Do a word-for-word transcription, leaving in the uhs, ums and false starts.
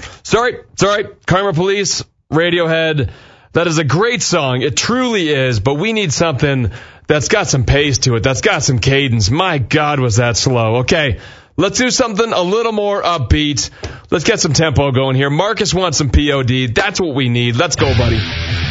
Sorry, sorry. Karma Police, Radiohead. That is a great song. It truly is, but we need something that's got some pace to it, that's got some cadence. My God, was that slow. Okay, let's do something a little more upbeat. Let's get some tempo going here. Marcus wants some P O D. That's what we need. Let's go, buddy.